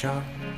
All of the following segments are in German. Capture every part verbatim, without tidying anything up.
Ciao.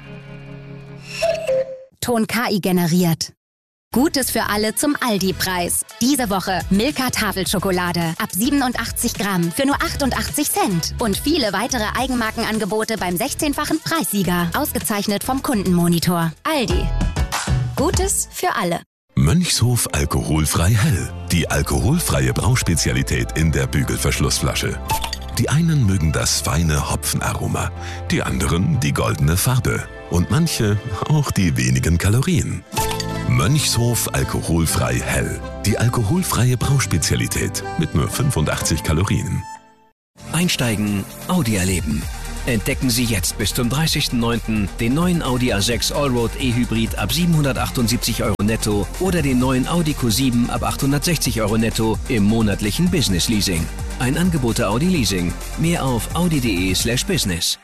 Ton K I generiert. Gutes für alle zum Aldi-Preis. Diese Woche Milka Tafelschokolade ab siebenundachtzig Gramm für nur achtundachtzig Cent. Und viele weitere Eigenmarkenangebote beim sechzehnfachen Preissieger. Ausgezeichnet vom Kundenmonitor. Aldi. Gutes für alle. Mönchshof alkoholfrei hell. Die alkoholfreie Brauspezialität in der Bügelverschlussflasche. Die einen mögen das feine Hopfenaroma, die anderen die goldene Farbe und manche auch die wenigen Kalorien. Mönchshof alkoholfrei hell. Die alkoholfreie Brauspezialität mit nur fünfundachtzig Kalorien. Einsteigen, Audi erleben. Entdecken Sie jetzt bis zum dreißigsten neunten den neuen Audi A sechs Allroad E-Hybrid ab siebenhundertachtundsiebzig Euro netto oder den neuen Audi Q sieben ab achthundertsechzig Euro netto im monatlichen Business Leasing. Ein Angebot der Audi Leasing. Mehr auf audi.de slash business.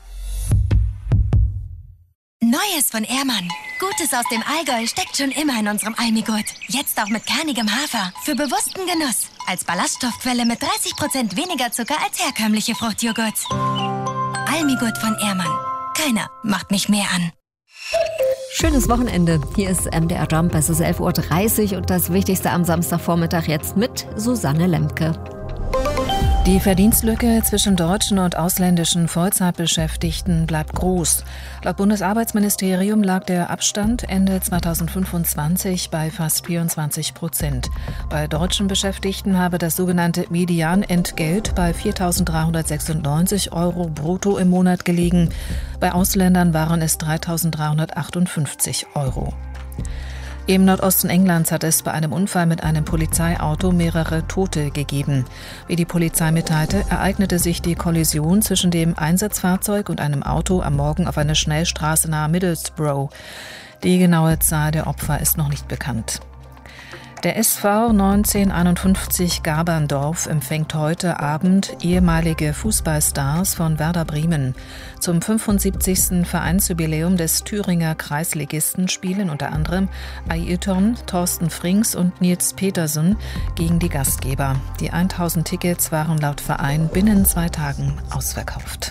Neues von Ehrmann. Gutes aus dem Allgäu steckt schon immer in unserem Almigurt. Jetzt auch mit kernigem Hafer. Für bewussten Genuss. Als Ballaststoffquelle mit dreißig Prozent weniger Zucker als herkömmliche Fruchtjoghurts. Almigurt von Ehrmann. Keiner macht mich mehr an. Schönes Wochenende. Hier ist M D R Jump. Es ist elf Uhr dreißig und das Wichtigste am Samstagvormittag jetzt mit Susanne Lemke. Die Verdienstlücke zwischen deutschen und ausländischen Vollzeitbeschäftigten bleibt groß. Laut Bundesarbeitsministerium lag der Abstand Ende zweitausendfünfundzwanzig bei fast vierundzwanzig Prozent. Bei deutschen Beschäftigten habe das sogenannte Medianentgelt bei viertausenddreihundertsechsundneunzig Euro brutto im Monat gelegen. Bei Ausländern waren es dreitausenddreihundertachtundfünfzig Euro. Im Nordosten Englands hat es bei einem Unfall mit einem Polizeiauto mehrere Tote gegeben. Wie die Polizei mitteilte, ereignete sich die Kollision zwischen dem Einsatzfahrzeug und einem Auto am Morgen auf einer Schnellstraße nahe Middlesbrough. Die genaue Zahl der Opfer ist noch nicht bekannt. Der S V neunzehnhunderteinundfünfzig Gaberndorf empfängt heute Abend ehemalige Fußballstars von Werder Bremen. Zum fünfundsiebzigsten Vereinsjubiläum des Thüringer Kreisligisten spielen unter anderem Ailton, Thorsten Frings und Nils Petersen gegen die Gastgeber. Die tausend Tickets waren laut Verein binnen zwei Tagen ausverkauft.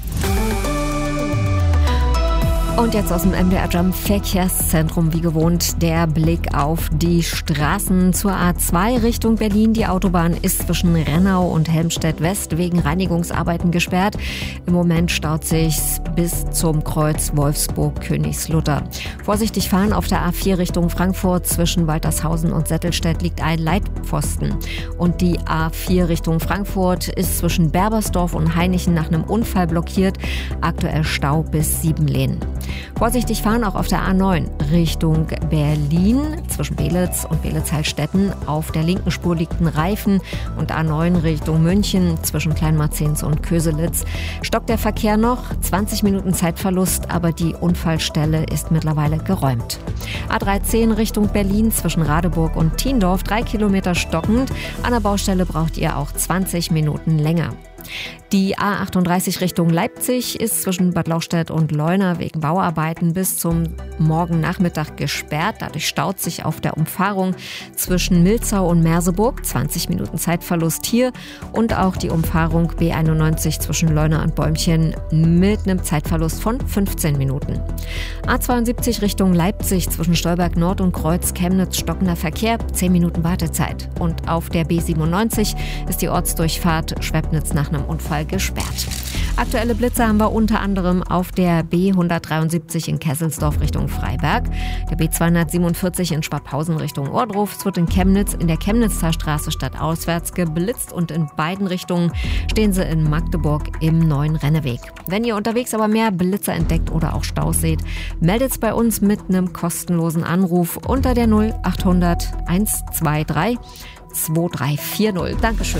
Und jetzt aus dem M D R Jump Verkehrszentrum wie gewohnt der Blick auf die Straßen zur A zwei Richtung Berlin. Die Autobahn ist zwischen Rennau und Helmstedt West wegen Reinigungsarbeiten gesperrt. Im Moment staut sich's bis zum Kreuz Wolfsburg-Königslutter. Vorsichtig fahren auf der A vier Richtung Frankfurt. Zwischen Waltershausen und Settelstedt liegt ein Leitpfosten. Und die A vier Richtung Frankfurt ist zwischen Berbersdorf und Hainichen nach einem Unfall blockiert. Aktuell Stau bis Siebenlehn. Vorsichtig fahren auch auf der A neun Richtung Berlin. Zwischen Belitz und Belitz-Heilstätten auf der linken Spur liegt ein Reifen. Und A neun Richtung München zwischen Kleinmarzens und Köselitz stockt der Verkehr noch. zwanzig Minuten Zeitverlust, aber die Unfallstelle ist mittlerweile geräumt. A dreizehn Richtung Berlin zwischen Radeburg und Thiendorf, drei Kilometer stockend. An der Baustelle braucht ihr auch zwanzig Minuten länger. Die A achtunddreißig Richtung Leipzig ist zwischen Bad Lauchstädt und Leuna wegen Bauarbeiten bis zum Morgennachmittag gesperrt. Dadurch staut sich auf der Umfahrung zwischen Milzau und Merseburg. zwanzig Minuten Zeitverlust hier. Und auch die Umfahrung B einundneunzig zwischen Leuna und Bäumchen mit einem Zeitverlust von fünfzehn Minuten. A zweiundsiebzig Richtung Leipzig zwischen Stolberg Nord und Kreuz Chemnitz stockender Verkehr. zehn Minuten Wartezeit. Und auf der B siebenundneunzig ist die Ortsdurchfahrt Schwebnitz nach einem Unfall gesperrt. Aktuelle Blitze haben wir unter anderem auf der B hundertdreiundsiebzig in Kesselsdorf Richtung Freiberg, der B zweihundertsiebenundvierzig in Schwabhausen Richtung Ohrdruf. Es wird in Chemnitz in der Chemnitzter Straße stadtauswärts geblitzt und in beiden Richtungen stehen sie in Magdeburg im neuen Renneweg. Wenn ihr unterwegs aber mehr Blitze entdeckt oder auch Staus seht, meldet's bei uns mit einem kostenlosen Anruf unter der null achthundert hundertzweiundzwanzig zweiunddreißig vierzig. Dankeschön.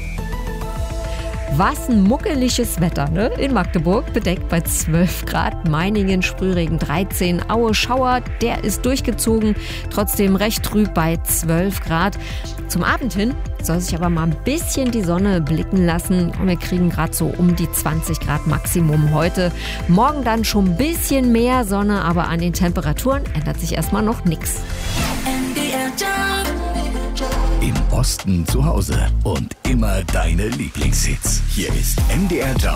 Was ein muckeliges Wetter, ne? In Magdeburg bedeckt bei zwölf Grad, Meiningen, Sprühregen dreizehn, Aue, Schauer, der ist durchgezogen, trotzdem recht trüb bei zwölf Grad. Zum Abend hin soll sich aber mal ein bisschen die Sonne blicken lassen und wir kriegen gerade so um die zwanzig Grad Maximum heute. Morgen dann schon ein bisschen mehr Sonne, aber an den Temperaturen ändert sich erstmal noch nichts. Im Osten zu Hause und immer deine Lieblingshits. Hier ist M D R Jump